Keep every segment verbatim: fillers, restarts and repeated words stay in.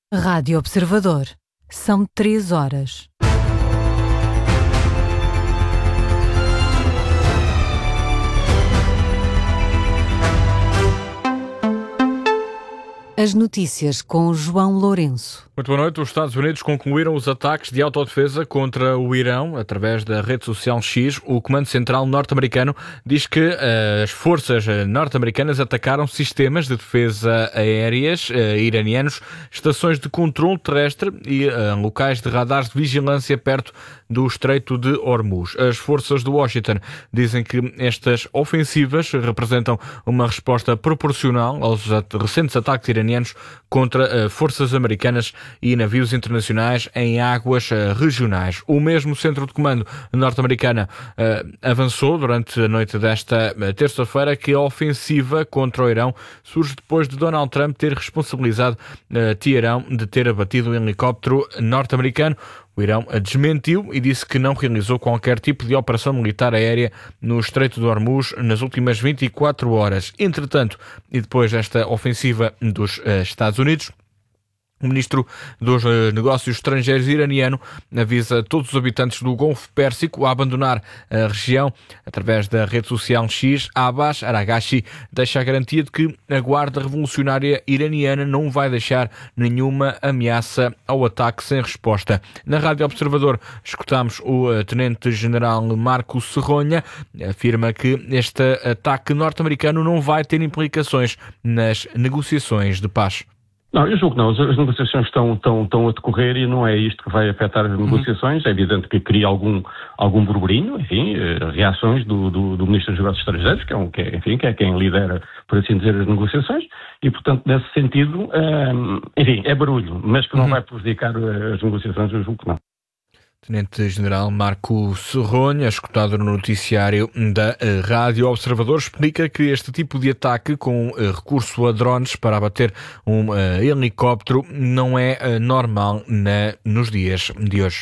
Rádio Observador. São três horas. As notícias com João Lourenço. Muito boa noite. Os Estados Unidos concluíram os ataques de autodefesa contra o Irão através da rede social X. O Comando Central norte-americano diz que uh, as forças norte-americanas atacaram sistemas de defesa aéreas uh, iranianos, estações de controle terrestre e uh, locais de radares de vigilância perto do Estreito de Hormuz. As forças de Washington dizem que estas ofensivas representam uma resposta proporcional aos at- recentes ataques iranianos contra uh, forças americanas e navios internacionais em águas uh, regionais. O mesmo centro de comando norte-americana uh, avançou durante a noite desta uh, terça-feira que a ofensiva contra o Irão surge depois de Donald Trump ter responsabilizado uh, Teherão de ter abatido um helicóptero norte-americano. O Irão desmentiu e disse que não realizou qualquer tipo de operação militar aérea no Estreito de Hormuz nas últimas vinte e quatro horas. Entretanto, e depois desta ofensiva dos uh, Estados Unidos, o ministro dos Negócios Estrangeiros iraniano avisa todos os habitantes do Golfo Pérsico a abandonar a região. Através da rede social X, Abbas Araghchi deixa a garantia de que a Guarda Revolucionária iraniana não vai deixar nenhuma ameaça ao ataque sem resposta. Na Rádio Observador escutamos o Tenente-General Marco Serronha, afirma que este ataque norte-americano não vai ter implicações nas negociações de paz. Não, eu julgo que não. As negociações estão, estão, estão a decorrer e não é isto que vai afetar as negociações. Uhum. É evidente que cria algum, algum burburinho, enfim, reações do, do, do Ministro dos Negócios Estrangeiros, que é, um, que, é, enfim, que é quem lidera, por assim dizer, as negociações, e, portanto, nesse sentido, hum, enfim, é barulho, mas que não uhum. vai prejudicar as negociações, eu julgo que não. Tenente-General Marco Serronha, escutado no noticiário da Rádio Observador, explica que este tipo de ataque com recurso a drones para abater um helicóptero não é normal na, nos dias de hoje.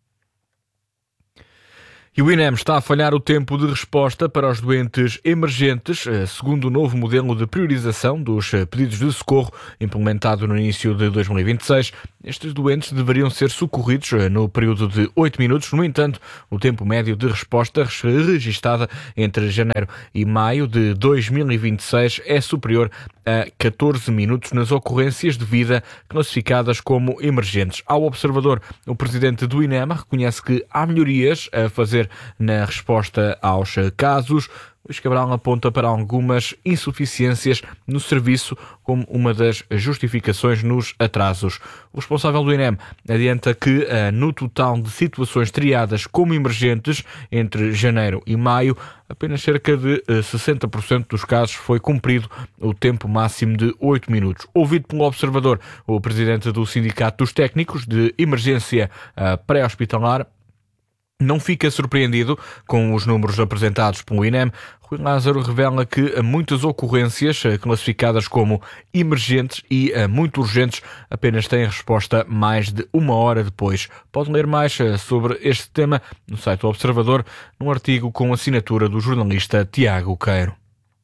E o INEM está a falhar o tempo de resposta para os doentes emergentes, segundo o novo modelo de priorização dos pedidos de socorro implementado no início de dois mil e vinte e seis. Estes doentes deveriam ser socorridos no período de oito minutos. No entanto, o tempo médio de resposta registada entre janeiro e maio de dois mil e vinte e seis é superior a catorze minutos nas ocorrências de vida classificadas como emergentes. Ao Observador, o presidente do INEM reconhece que há melhorias a fazer na resposta aos casos. Luís Cabral aponta para algumas insuficiências no serviço como uma das justificações nos atrasos. O responsável do INEM adianta que, no total de situações triadas como emergentes entre janeiro e maio, apenas cerca de sessenta por cento dos casos foi cumprido o tempo máximo de oito minutos. Ouvido pelo Observador, o presidente do Sindicato dos Técnicos de Emergência Pré-Hospitalar não fica surpreendido com os números apresentados pelo INEM. Rui Lázaro revela que muitas ocorrências classificadas como emergentes e muito urgentes apenas têm resposta mais de uma hora depois. Pode ler mais sobre este tema no site do Observador, num artigo com assinatura do jornalista Tiago Queiro.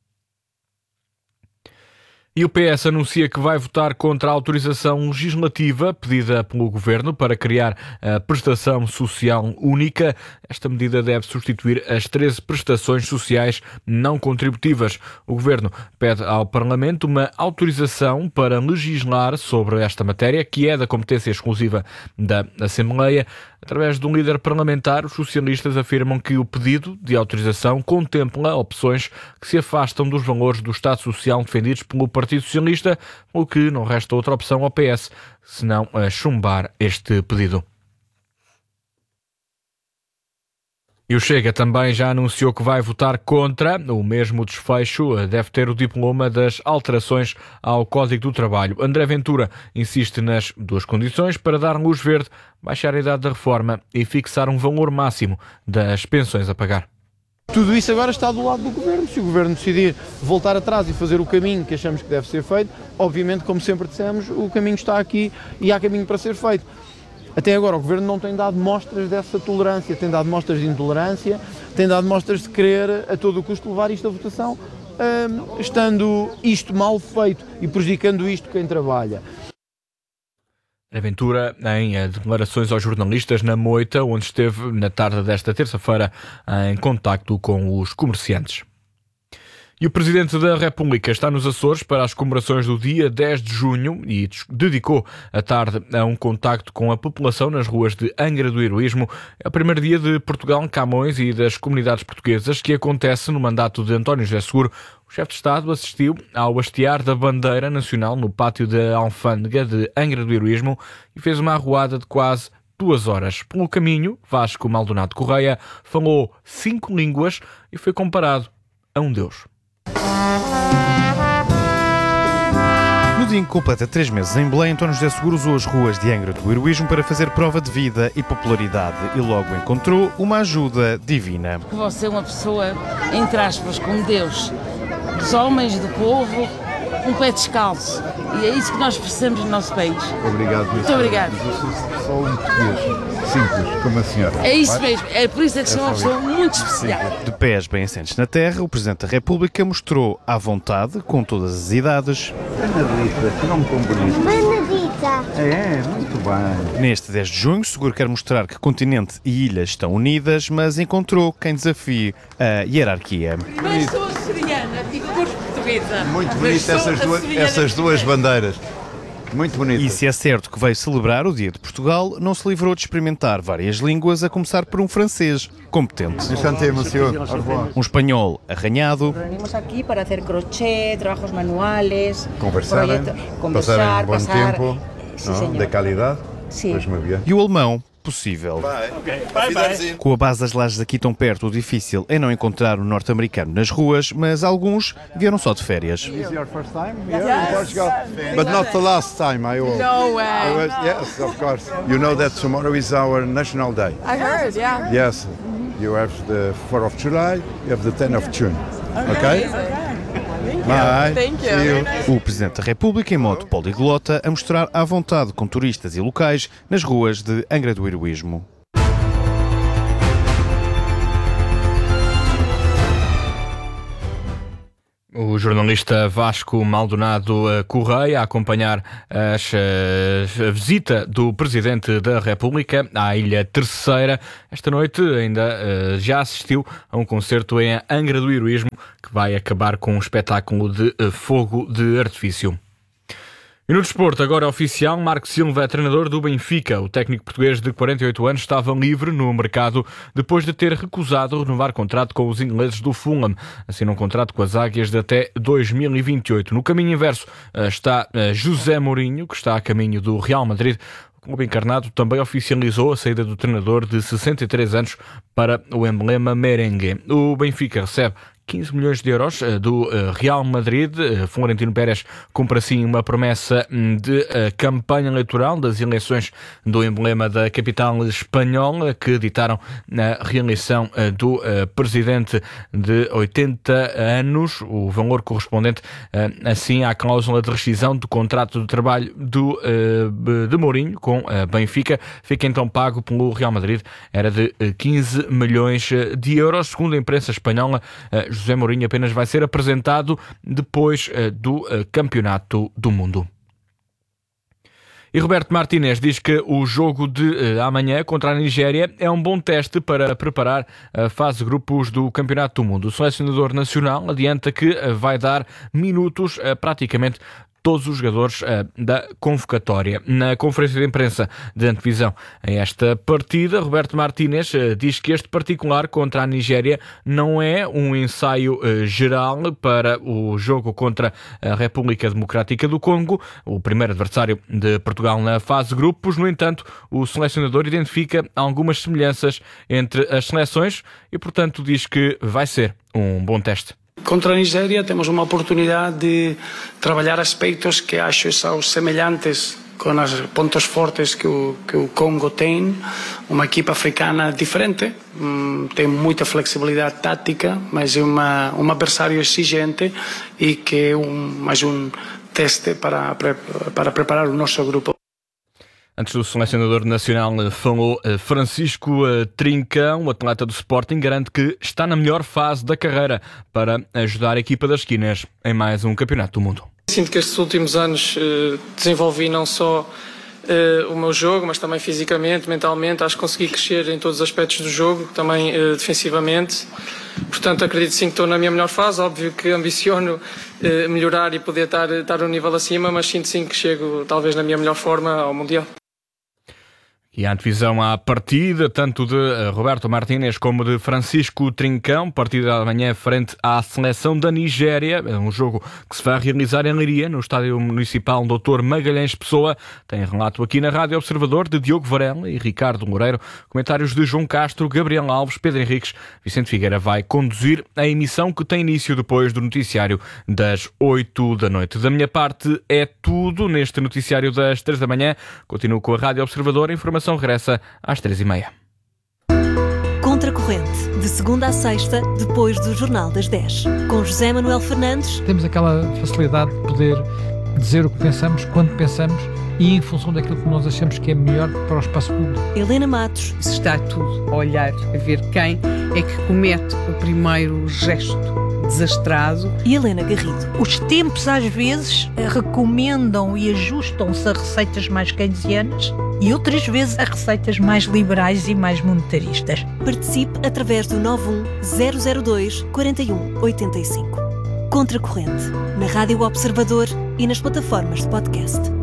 E o P S anuncia que vai votar contra a autorização legislativa pedida pelo Governo para criar a prestação social única. Esta medida deve substituir as treze prestações sociais não contributivas. O Governo pede ao Parlamento uma autorização para legislar sobre esta matéria, que é da competência exclusiva da Assembleia. Através de um líder parlamentar, os socialistas afirmam que o pedido de autorização contempla opções que se afastam dos valores do Estado Social defendidos pelo Partido Socialista, o que não resta outra opção ao P S, senão a chumbar este pedido. E o Chega também já anunciou que vai votar contra. O mesmo desfecho deve ter o diploma das alterações ao Código do Trabalho. André Ventura insiste nas duas condições para dar luz verde, baixar a idade da reforma e fixar um valor máximo das pensões a pagar. Tudo isso agora está do lado do Governo. Se o Governo decidir voltar atrás e fazer o caminho que achamos que deve ser feito, obviamente, como sempre dissemos, o caminho está aqui e há caminho para ser feito. Até agora o Governo não tem dado mostras dessa tolerância, tem dado mostras de intolerância, tem dado mostras de querer a todo o custo levar isto à votação, estando isto mal feito e prejudicando isto quem trabalha. Aventura em declarações aos jornalistas na Moita, onde esteve na tarde desta terça-feira em contacto com os comerciantes. E o Presidente da República está nos Açores para as comemorações do dia dez de junho e dedicou a tarde a um contacto com a população nas ruas de Angra do Heroísmo. É o primeiro dia de Portugal, Camões e das comunidades portuguesas que acontece no mandato de António José Seguro. O chefe de Estado assistiu ao hastear da bandeira nacional no pátio da Alfândega de Angra do Heroísmo e fez uma arruada de quase duas horas. Pelo caminho, Vasco Maldonado Correia falou cinco línguas e foi comparado a um deus. No dia em que completa três meses em Belém, António José Seguro usou as ruas de Angra do Heroísmo para fazer prova de vida e popularidade e logo encontrou uma ajuda divina. Você é uma pessoa, entre aspas, como Deus, dos homens, do povo, um pé descalço. E é isso que nós precisamos no nosso país. Obrigado. Muito obrigado. Eu sou só um português, simples, como a senhora. É isso mesmo, é por isso é que sou uma pessoa muito especial. De pés bem assentes na terra, o Presidente da República mostrou à vontade, com todas as idades. Benedita, que nome tão bonito. Benedita. É, muito bem. Neste dez de junho, Seguro quer mostrar que continente e ilha estão unidas, mas encontrou quem desafie a hierarquia. Mas sou açoriana, digo cor portuguesa. Muito bonito essas duas, essas duas bandeiras. Muito bonito. E se é certo que veio celebrar o Dia de Portugal, não se livrou de experimentar várias línguas, a começar por um francês competente. Enchanté, monsieur. Um espanhol arranhado. Venimos aqui para fazer crochê, trabalhos manuais, Conversar, conversar, pasar um bom passar... tempo, Sí, não? señor. De qualidade. Sim. Pois muito bem. E o alemão possível. Com a base das lajes aqui tão perto, o difícil é não encontrar um norte-americano nas ruas, mas alguns vieram só de férias. Is your first time here in Portugal? But not the last time, I hope. No way. I was, yes, of course. You know that tomorrow is our national day. I heard, yeah. Yes. You have the fourth of July, you have the tenth of June. Okay? Bye. Thank you. See you. O Presidente da República em modo poliglota a mostrar à vontade com turistas e locais nas ruas de Angra do Heroísmo. O jornalista Vasco Maldonado Correia a acompanhar as, a visita do Presidente da República à Ilha Terceira. Esta noite ainda já assistiu a um concerto em Angra do Heroísmo que vai acabar com um espetáculo de fogo de artifício. E no desporto, agora é oficial, Marco Silva é treinador do Benfica. O técnico português de quarenta e oito anos estava livre no mercado depois de ter recusado renovar contrato com os ingleses do Fulham. Assina um contrato com as Águias de até dois mil e vinte e oito. No caminho inverso está José Mourinho, que está a caminho do Real Madrid. O clube encarnado também oficializou a saída do treinador de sessenta e três anos para o emblema merengue. O Benfica recebe quinze milhões de euros do Real Madrid. Florentino Pérez cumpre assim uma promessa de campanha eleitoral das eleições do emblema da capital espanhola, que ditaram a reeleição do presidente de oitenta anos, o valor correspondente assim à cláusula de rescisão do contrato de trabalho do, de Mourinho com a Benfica. Fica então pago pelo Real Madrid, era de quinze milhões de euros. Segundo a imprensa espanhola, José Mourinho apenas vai ser apresentado depois uh, do uh, Campeonato do Mundo. E Roberto Martínez diz que o jogo de uh, amanhã contra a Nigéria é um bom teste para preparar a fase de grupos do Campeonato do Mundo. O selecionador nacional adianta que uh, vai dar minutos a praticamente todos os jogadores uh, da convocatória. Na conferência de imprensa de antevisão a esta partida, Roberto Martínez uh, diz que este particular contra a Nigéria não é um ensaio uh, geral para o jogo contra a República Democrática do Congo, o primeiro adversário de Portugal na fase de grupos. No entanto, o selecionador identifica algumas semelhanças entre as seleções e, portanto, diz que vai ser um bom teste. Contra a Nigéria temos uma oportunidade de trabalhar aspectos que acho são semelhantes com os pontos fortes que o, que o Congo tem. Uma equipa africana diferente, hum, tem muita flexibilidade tática, mas é uma, um adversário exigente e que é um, mais um teste para, para preparar o nosso grupo. Antes do selecionador nacional falou Francisco Trincão, o atleta do Sporting, garante que está na melhor fase da carreira para ajudar a equipa das esquinas em mais um Campeonato do Mundo. Sinto que estes últimos anos desenvolvi não só uh, o meu jogo, mas também fisicamente, mentalmente. Acho que consegui crescer em todos os aspectos do jogo, também uh, defensivamente. Portanto, acredito sim que estou na minha melhor fase. Óbvio que ambiciono uh, melhorar e poder estar, estar um nível acima, mas sinto sim que chego talvez na minha melhor forma ao Mundial. E a antevisão à partida, tanto de Roberto Martínez como de Francisco Trincão, partida amanhã frente à seleção da Nigéria, um jogo que se vai realizar em Leiria, no Estádio Municipal doutor Magalhães Pessoa. Tem relato aqui na Rádio Observador de Diogo Varela e Ricardo Loureiro, comentários de João Castro, Gabriel Alves, Pedro Henriques. Vicente Figueira vai conduzir a emissão que tem início depois do noticiário das oito da noite. Da minha parte é tudo neste noticiário das três da manhã. Continuo com a Rádio Observador, informação regressa às três e meia. Contracorrente, de segunda a sexta, depois do Jornal das dez. Com José Manuel Fernandes. Temos aquela facilidade de poder dizer o que pensamos, quando pensamos e em função daquilo que nós achamos que é melhor para o espaço público. Helena Matos. Se está tudo a olhar, a ver quem é que comete o primeiro gesto desastrado. E Helena Garrido. Os tempos às vezes recomendam e ajustam-se a receitas mais keynesianas e outras vezes a receitas mais liberais e mais monetaristas. Participe através do nove um zero zero dois quatro um oito cinco. Contracorrente, na Rádio Observador e nas plataformas de podcast.